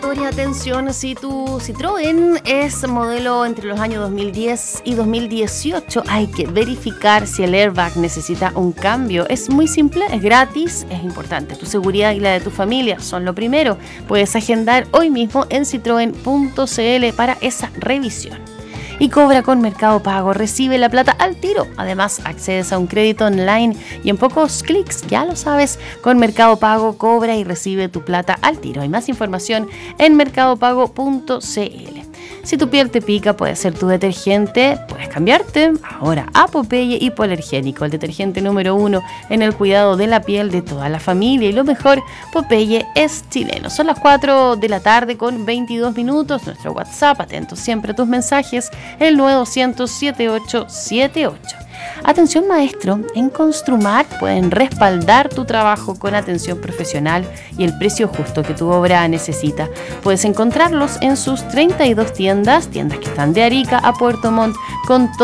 Atención, si tu Citroën es modelo entre los años 2010 y 2018, hay que verificar si el airbag necesita un cambio. Es muy simple, es gratis, es importante. Tu seguridad y la de tu familia son lo primero. Puedes agendar hoy mismo en citroen.cl para esa revisión. Y cobra con Mercado Pago, recibe la plata al tiro. Además, accedes a un crédito online y en pocos clics, ya lo sabes, con Mercado Pago cobra y recibe tu plata al tiro. Hay más información en mercadopago.cl. Si tu piel te pica, puede ser tu detergente, puedes cambiarte ahora a Popeye Hipoalergénico, el detergente número 1 en el cuidado de la piel de toda la familia. Y lo mejor, Popeye es chileno. Son las 4 de la tarde con 22 minutos. Nuestro WhatsApp, atentos siempre a tus mensajes, el 900-7878. Atención maestro, en Construmar pueden respaldar tu trabajo con atención profesional y el precio justo que tu obra necesita. Puedes encontrarlos en sus 32 tiendas que están de Arica a Puerto Montt con todo